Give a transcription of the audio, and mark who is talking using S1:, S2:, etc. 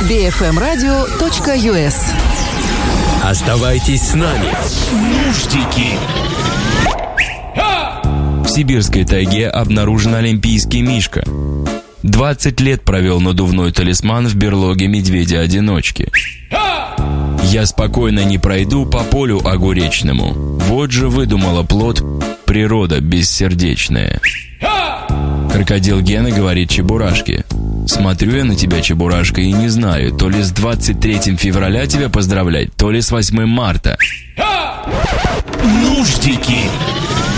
S1: bfmradio.us.
S2: Оставайтесь с нами. Нуждики. В сибирской тайге обнаружен олимпийский мишка. 20 лет провел надувной талисман в берлоге медведя-одиночки. Я спокойно не пройду по полю огуречному. Вот же выдумала плод природа бессердечная. Крокодил Гена говорит Чебурашке: смотрю я на тебя, Чебурашка, и не знаю, то ли с 23 февраля тебя поздравлять, то ли с 8 марта.
S3: Нуждики.